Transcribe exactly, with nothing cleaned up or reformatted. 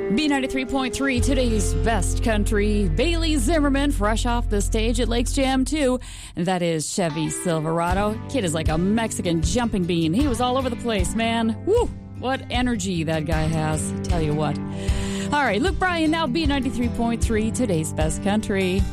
B ninety-three point three, today's best country. Bailey Zimmerman, fresh off the stage at Lakes Jam two. And that is Chevy Silverado. Kid is like a Mexican jumping bean. He was all over the place, man. Woo! What energy that guy has. Tell you what. All right, Luke Bryan, now B ninety-three point three, today's best country.